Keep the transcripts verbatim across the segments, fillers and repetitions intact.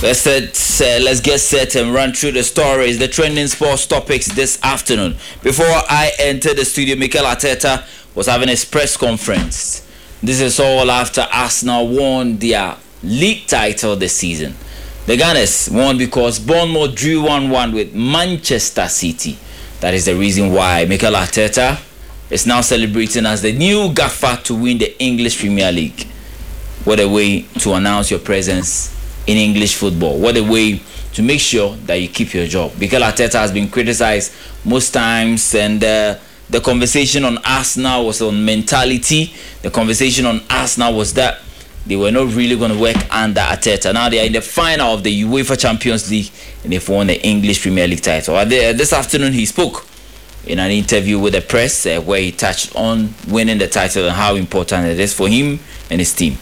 Let's, set, uh, let's get set and run through the stories, the trending sports topics this afternoon. Before I entered the studio, Mikel Arteta was having his press conference. This is all after Arsenal won their league title this season. The Gunners won because Bournemouth drew one one with Manchester City. That is the reason why Mikel Arteta is now celebrating as the new gaffer to win the English Premier League. What a way to announce your presence in English football. What a way to make sure that you keep your job. Mikel Arteta has been criticized most times, and uh, the conversation on Arsenal was on mentality. The conversation on Arsenal was that they were not really going to work under Arteta. Now they are in the final of the UEFA Champions League, and they've won the English Premier League title. Uh, this afternoon he spoke in an interview with the press uh, where he touched on winning the title and how important it is for him and his team.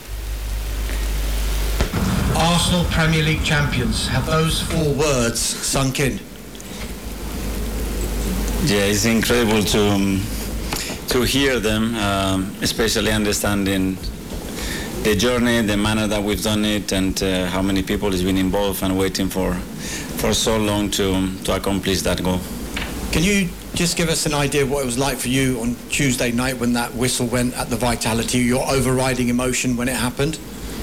Arsenal Premier League champions. Have those four words sunk in? Yeah, it's incredible to um, to hear them, um, especially understanding the journey, the manner that we've done it, and uh, how many people has been involved and waiting for for so long to um, to accomplish that goal. Can you just give us an idea of what it was like for you on Tuesday night when that whistle went at the Vitality, your overriding emotion when it happened?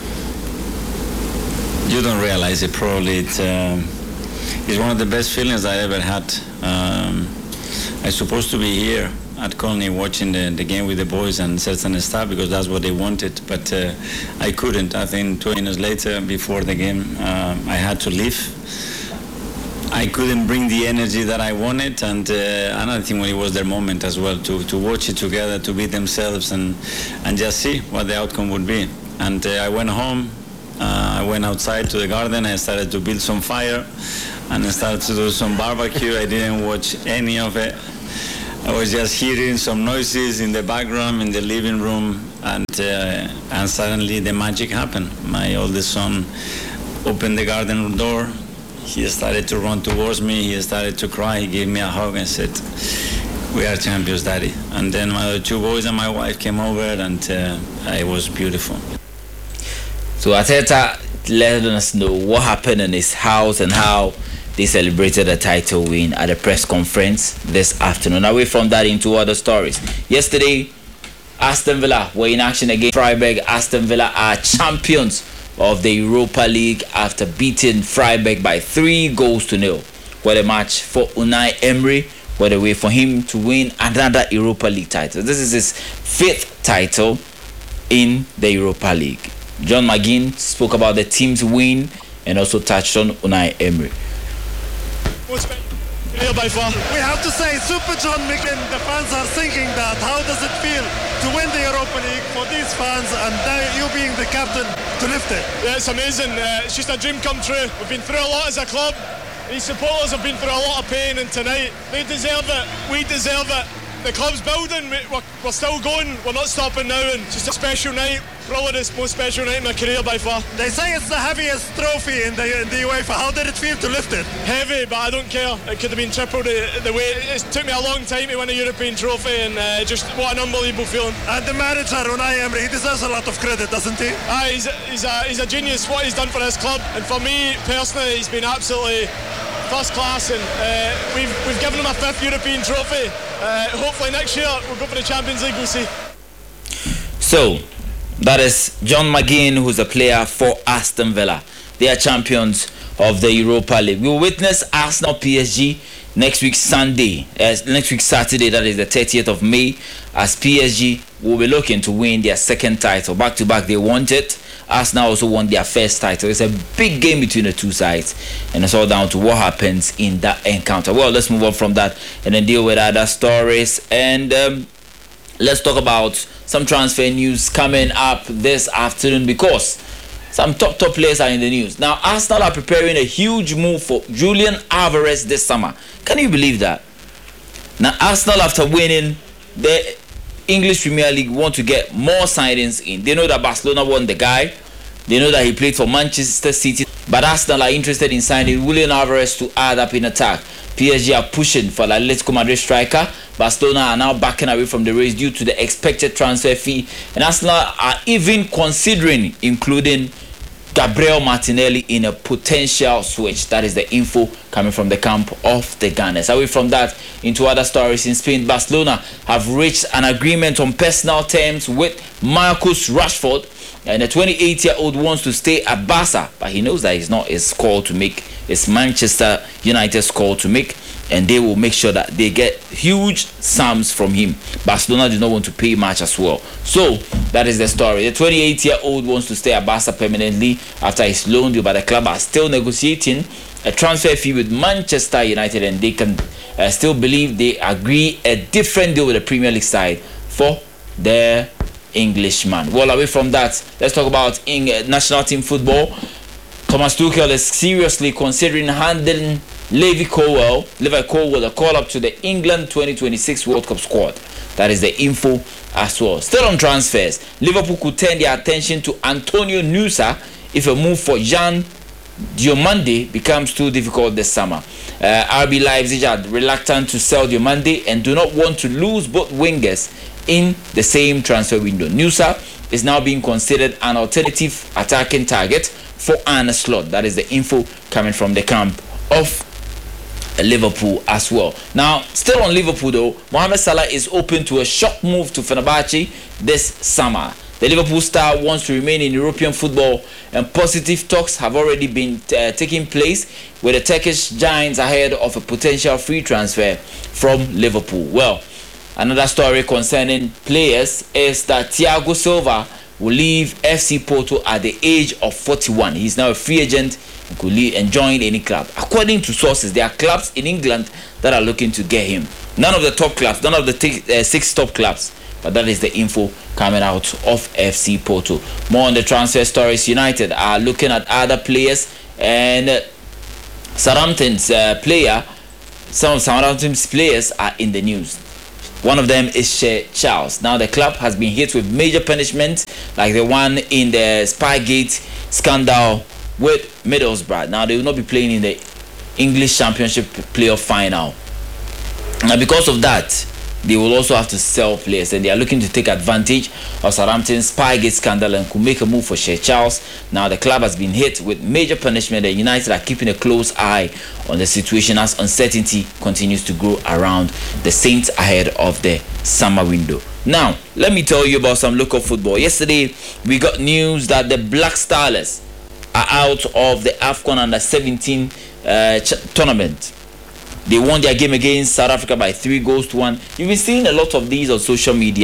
You don't realize it. Probably it's, um, it's one of the best feelings I ever had. Um, I'm supposed to be here at Colney watching the, the game with the boys and certain staff because that's what they wanted, but uh, I couldn't. I think twenty minutes later, before the game, um, I had to leave. I couldn't bring the energy that I wanted, and uh, another thing when it was their moment as well, to, to watch it together, to be themselves and, and just see what the outcome would be. And uh, I went home. Uh, I went outside to the garden. I started to build some fire and I started to do some barbecue. I didn't watch any of it. I was just hearing some noises in the background in the living room, and uh, and suddenly the magic happened. My oldest son opened the garden door. He started to run towards me. He started to cry. He gave me a hug and said, "We are champions, Daddy." And then my other two boys and my wife came over, and uh, it was beautiful. So Arteta let us know what happened in his house and how they celebrated a title win at a press conference this afternoon. Away from that, into other stories. Yesterday, Aston Villa were in action against Freiburg. Aston Villa are champions of the Europa League after beating Freiburg by three goals to nil. What a match for Unai Emery. What a way for him to win another Europa League title. This is his fifth title in the Europa League. John McGinn spoke about the team's win and also touched on Unai Emery. By far. We have to say, Super John McGinn, the fans are thinking that. How does it feel to win the Europa League for these fans and you being the captain to lift it? Yeah, it's amazing. Uh, it's just a dream come true. We've been through a lot as a club. These supporters have been through a lot of pain, and tonight they deserve it. We deserve it. The club's building, we're, we're still going, we're not stopping now, and it's just a special night, probably the most special night in my career by far. They say it's the heaviest trophy in the, in the UEFA. How did it feel to lift it? Heavy, but I don't care. It could have been triple the, the weight. It took me a long time to win a European trophy, and uh, just what an unbelievable feeling. And the manager, Unai Emery, he deserves a lot of credit, doesn't he? Ah, he's, a, he's, a, he's a genius, what he's done for his club, and for me personally, he's been absolutely first class, and uh, we've, we've given him a fifth European trophy. Uh, hopefully next year we'll go for the Champions League, we'll see. So, that is John McGinn, who's a player for Aston Villa. They are champions of the Europa League. We will witness Arsenal P S G next week Sunday, uh, next week Saturday, that is the thirtieth of May, as P S G will be looking to win their second title. Back to back, they want it. Arsenal also won their first title. It's a big game between the two sides, and it's all down to what happens in that encounter. Well, let's move on from that and then deal with other stories. And um, let's talk about some transfer news coming up this afternoon, because some top top players are in the news. Now, Arsenal are preparing a huge move for Julian Alvarez this summer. Can you believe that? Now, Arsenal, after winning the English Premier League, want to get more signings in. They know that Barcelona won the guy. They know that he played for Manchester City. But Arsenal are interested in signing Julian Alvarez to add up in attack. P S G are pushing for the Atletico Madrid striker. Barcelona are now backing away from the race due to the expected transfer fee. And Arsenal are even considering including Gabriel Martinelli in a potential switch. That is the info coming from the camp of the Gunners. Away from that, into other stories in Spain, Barcelona have reached an agreement on personal terms with Marcus Rashford, and the twenty-eight-year-old wants to stay at Barca, but he knows that it's not his call to make. It's Manchester United's call to make, and they will make sure that they get huge sums from him. Barcelona do not want to pay much as well. So that is the story. The twenty-eight-year-old wants to stay at Barca permanently after his loan deal, but the club are still negotiating a transfer fee with Manchester United, and they can uh, still believe they agree a different deal with the Premier League side for their Englishman. Well, away from that, let's talk about in, uh, national team football. Thomas Tuchel is seriously considering handling Levi Colwill, Levi Colwill, a call up to the England twenty twenty-six World Cup squad. That is the info as well. Still on transfers, Liverpool could turn their attention to Antonio Nusa if a move for Jan Diomande becomes too difficult this summer. Uh, R B Leipzig are reluctant to sell Diomande and do not want to lose both wingers in the same transfer window. Nusa is now being considered an alternative attacking target for Arne Slot. That is the info coming from the camp of Liverpool as well. Now, still on Liverpool though, Mohamed Salah is open to a shock move to Fenerbahce this summer. The Liverpool star wants to remain in European football, and positive talks have already been uh, taking place with the Turkish giants ahead of a potential free transfer from Liverpool. Well, another story concerning players is that Thiago Silva will leave F C Porto at the age of forty-one. He's now a free agent and could leave and join any club. According to sources, there are clubs in England that are looking to get him. None of the top clubs, none of the t- uh, six top clubs, but that is the info coming out of F C Porto. More on the transfer stories. United are looking at other players, and uh, Southampton's uh, player, some of Southampton's players are in the news. One of them is Shea Charles. Now the club has been hit with major punishment like the one in the Spygate scandal with Middlesbrough. Now they will not be playing in the English Championship playoff final. Now because of that, they will also have to sell players, and they are looking to take advantage of Southampton's Spygate scandal and could make a move for Shea Charles. Now the club has been hit with major punishment, and United are keeping a close eye on the situation as uncertainty continues to grow around the Saints ahead of the summer window. Now, let me tell you about some local football. Yesterday, we got news that the Black Stars are out of the AFCON under seventeen uh, ch- tournament. They won their game against South Africa by three goals to one. You've been seeing a lot of these on social media.